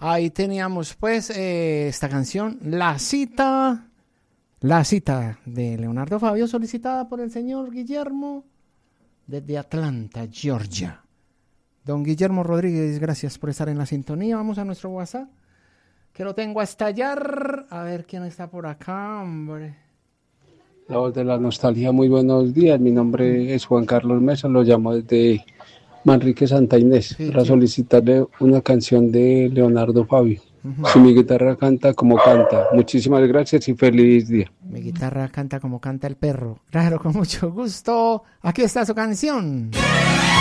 Ahí teníamos pues esta canción, La Cita de Leonardo Fabio, solicitada por el señor Guillermo desde Atlanta, Georgia. Don Guillermo Rodríguez, gracias por estar en la sintonía. Vamos a nuestro WhatsApp, que lo tengo a estallar. A ver quién está por acá, hombre. La voz de la nostalgia, muy buenos días. Mi nombre es Juan Carlos Mesa, lo llamo desde Manrique, Santa Inés, Sí, para sí. solicitarle una canción de Leonardo Fabio. Si mi guitarra canta como canta. Muchísimas gracias y feliz día. Mi guitarra canta como canta el perro. Claro, con mucho gusto. Aquí está su canción.